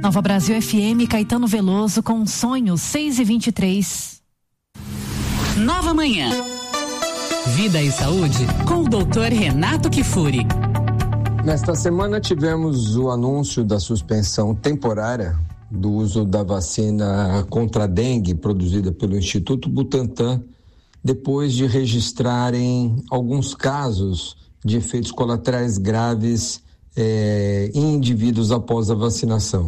Nova Brasil FM, Caetano Veloso com Sonhos, 6h23. Nova Manhã. Vida e Saúde com o Dr. Renato Kifuri. Nesta semana tivemos o anúncio da suspensão temporária do uso da vacina contra a dengue produzida pelo Instituto Butantan, depois de registrarem alguns casos de efeitos colaterais graves em indivíduos após a vacinação.